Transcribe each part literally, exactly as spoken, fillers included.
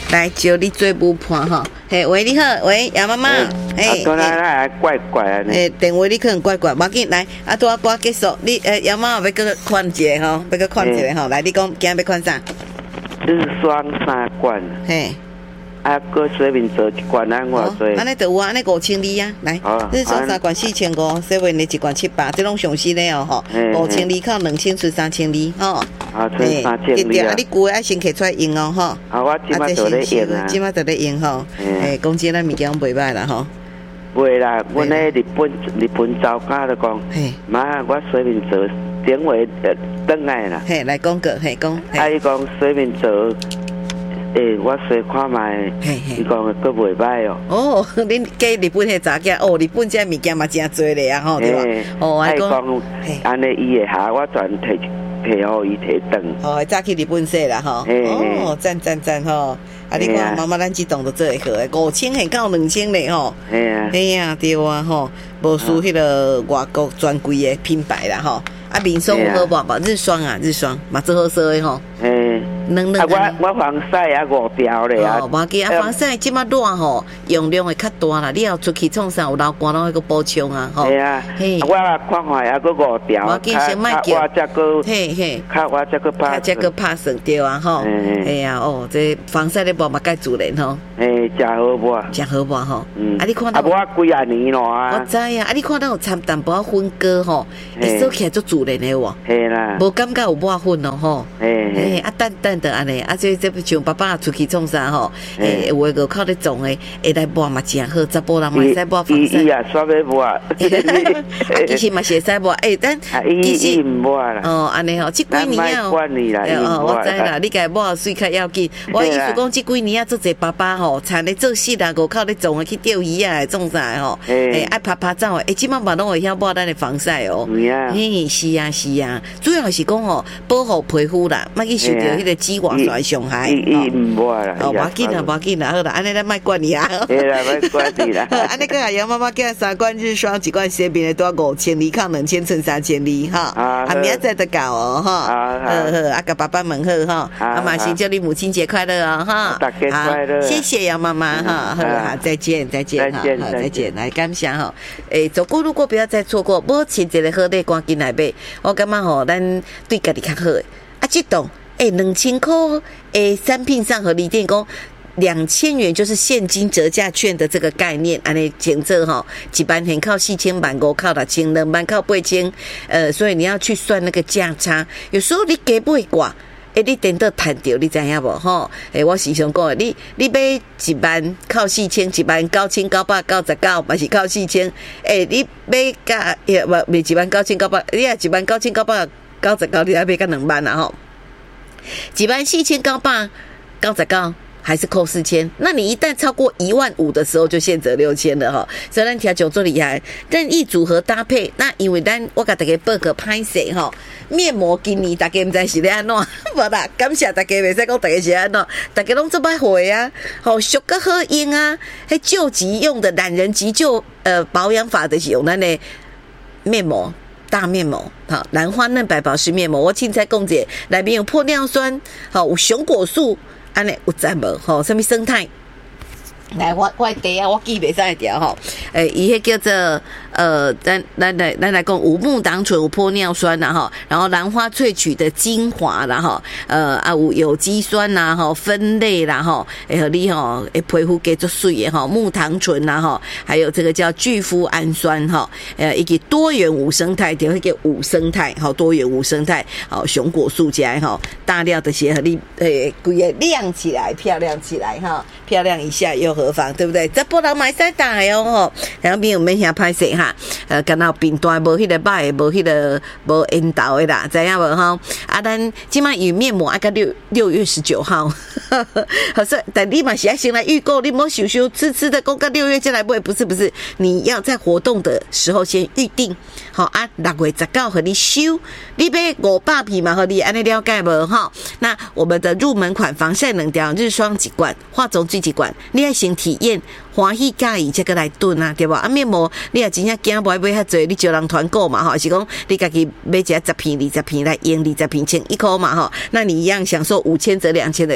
来叫你做舞伴吼。嘿，喂，你好，喂，杨妈妈， 嘿，刚才那怪怪啊， 诶，电话你可能怪怪，无紧来，啊，拄啊歌结束，你诶，杨妈妈要搁看一个吼，要搁看一个吼，来，你讲今日要看啥？ 日霜三罐， 嘿。 啊，搁水面做一罐啊，我做。 安尼就有啊，安尼五千二啊，来，日霜三罐四千五，洗面的一罐七百，这拢上新的哦吼，五千二扣两千剩三千二吼。 啊，剩三千二啊。 啊，你旧的爱先摕出来用哦吼。 啊，我即摆就咧用啊。 即摆就咧用吼，诶，讲真咱物件袂歹啦吼。 袂啦，阮咧日本日本招家就讲，妈，我水面做点位呃转来啦。 嘿，来讲个，嘿讲。 啊，伊讲水面做。诶、欸，我先看卖，伊讲个佫袂歹哦。 哦，恁嫁日本迄查囝，哦，日本这物件嘛真多咧啊，吼，对吧？哦， 伊讲，安尼伊会下，我全摕摕互伊摕转。 哦，早去日本说啦，吼。哦，赞赞赞吼！啊，你看妈妈咱这栋都做会好诶，五千还到两千咧吼。 嘿啊， 嘿啊，对啊吼，无输迄个外国专柜诶品牌啦吼。啊，面霜有好无无？日霜啊，日霜嘛最好说诶吼。 嘿。啊，我我防晒啊五条咧啊， 无要紧啊，防晒即马热吼，用量会较大啦。你要出去创啥有流汗拢迄个补充啊，吼。 系啊，嘿，我看看啊，佫五条， 我见先卖叫， 我则佫， 嘿嘿， 较我则佫拍， 则佫拍算对啊，吼。哎呀，哦，这防晒咧无嘛该自然吼。 诶，真好无？ 真好无吼？ 嗯， 啊，你看到？ 啊，我几啊年咯啊。 我知啊，啊，你看到有掺淡薄粉果吼，伊做起来足自然的喎。 嘿啦。 无感觉有抹粉咯吼。 嘿嘿。 啊，淡淡的安尼，啊，这这像爸爸出去创啥吼？诶，有诶个靠咧种诶，会来抹嘛真好，查甫人嘛使抹防晒。 伊啊，煞要抹。啊， 其实嘛是使抹，诶，但其实唔抹啦。 哦，安尼吼，即几年啊，管你啦， 哦，我知啦，你家抹水较要紧。我意思讲，即几年啊，做者爸爸吼，田咧做事啊，个靠咧种诶，去钓鱼啊，种啥吼？诶，爱拍拍照诶，即满嘛拢会晓抹咱诶防晒哦。嘿，是啊，是啊，主要是讲吼，保护皮肤啦，莫去受到迄个紫外线伤害。 伊唔抹啦。 哦，无要紧啦，无要紧啦，好啦，安尼咱莫管你啊。 嘿啦，莫管你啦。 安尼个啊，杨妈妈叫三罐日霜，一罐洗面的多五千二，抗两千乘三千二哈。啊，明仔载就到哦哈。好好，啊，甲爸爸问好哈。啊，嘛先祝你母亲节快乐哦哈。 大家快乐。 谢谢杨妈妈哈。好啦，再见再见哈。好，再见，来感谢哈。诶，走过路过不要再错过，无亲一个好礼赶紧来买。我感觉吼，咱对家己较好诶。啊，这栋诶两千块诶产品上和李店讲。两千元就是现金折价券的这个概念，安尼前这哈，一班很靠四千万，五靠六千，两班靠八千，呃，所以你要去算那个价差，有时候你加买挂，诶，你等到赚到，你知影无吼？诶，我时常讲，你你买一万靠四千，一万九千九百九十九，嘛是靠四千，诶，你买价也不买一万九千九百，你也一万九千九百九十九，你还买个两万啊吼？一万四千九百九十九。还是扣四千，那你一旦超过一万五的时候，就现折六千了哈。所以咱调酒做厉害，任意组合搭配。那因为咱我甲大家报个拍摄哈，面膜今年大家唔知是咧安怎，无啦，感谢大家，袂使讲大家是安怎，大家拢做歹会啊，好俗个好用啊，迄救急用的懒人急救呃保养法的是用咱的面膜。大面膜，好，兰花嫩白保湿面膜，我凊彩讲者，内面有玻尿酸，好，有熊果素。安尼有知无？吼，什么生态？来，我我地啊，我记袂使条吼。诶，伊迄叫做呃，咱咱来咱来讲，五木党醇、有玻尿酸啦吼，然后兰花萃取的精华啦吼，呃啊有有机酸啦吼，酚类啦吼，会互你吼会皮肤加足水的吼，木糖醇啦吼，还有这个叫聚麩氨酸吼，呃以及多元五生态，就迄个五生态吼，多元五生态，好熊果素加吼，大料的些互你诶规个亮起来，漂亮起来哈，漂亮一下又何妨，对不对？这波人买晒大哦吼，然后边有免遐歹势哈，呃，干到平端无迄个歹，无迄个无烟头的啦，知影无吼？啊，咱即摆有面膜啊，到六六月十九号，好说，但你嘛是要先来预购，你莫羞羞痴痴的讲到六月再来买，不是不是，你要在活动的时候先预定，好啊，六月十九和你收，你买五百片嘛，和你安尼了解无吼？那我们的入门款防晒能调日霜一罐，化妆水一罐，你要先体验。欢喜介意才个来炖啊，对吧？啊面膜你也真正惊买买遐济，你招人团购嘛吼，是讲你家己买一十片、二十片来用，二十片千一块嘛吼，那你一样享受五千折两千的优惠。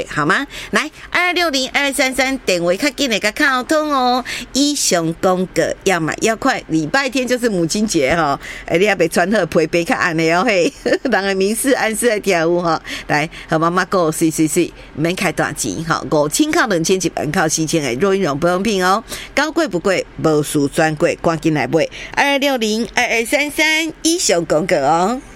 好吗？来二六零二三三电话较紧的甲靠通哦。以上公告要买要快，礼拜天就是母亲节哈、哦，哎，你也别穿好陪陪较暗的哦嘿，人的明示暗示来跳舞哈，来和妈妈过岁岁岁，免开大钱哈，五千靠两千一万靠四千的若英荣保养品哦，高贵不贵，无输专柜，赶紧来买二六零二二三三以上公告哦。